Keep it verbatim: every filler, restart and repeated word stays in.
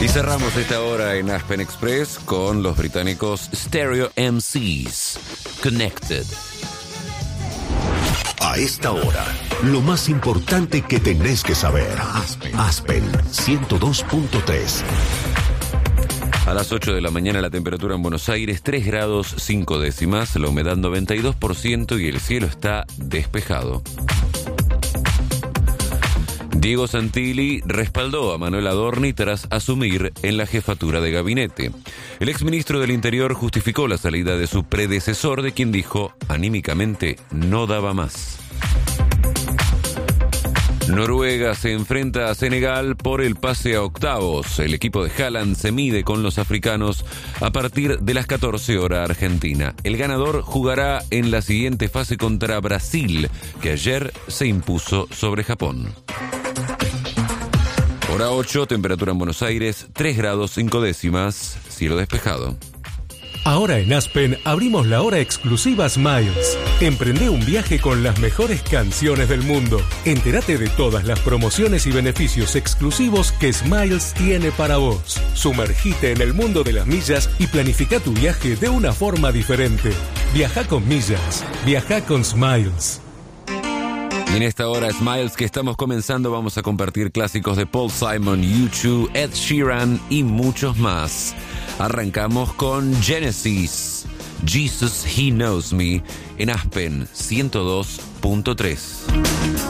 Y cerramos esta hora en Aspen Express con los británicos Stereo M Cs, Connected. A esta hora, lo más importante que tenés que saber. Aspen, Aspen ciento dos punto tres. A las ocho de la mañana la temperatura en Buenos Aires tres grados cinco décimas, la humedad noventa y dos por ciento y el cielo está despejado. Diego Santilli respaldó a Manuel Adorni tras asumir en la jefatura de gabinete. El exministro del Interior justificó la salida de su predecesor, de quien dijo anímicamente no daba más. Noruega se enfrenta a Senegal por el pase a octavos. El equipo de Haaland se mide con los africanos a partir de las catorce horas Argentina. El ganador jugará en la siguiente fase contra Brasil, que ayer se impuso sobre Japón. Hora ocho, temperatura en Buenos Aires, tres grados cinco décimas, cielo despejado. Ahora en Aspen abrimos la hora exclusiva Smiles. Emprende un viaje con las mejores canciones del mundo. Entérate de todas las promociones y beneficios exclusivos que Smiles tiene para vos. Sumergite en el mundo de las millas y planifica tu viaje de una forma diferente. Viaja con millas. Viaja con Smiles. Y en esta hora Smiles que estamos comenzando vamos a compartir clásicos de Paul Simon, U dos, Ed Sheeran y muchos más. Arrancamos con Genesis, Jesus He Knows Me, en Aspen ciento dos punto tres.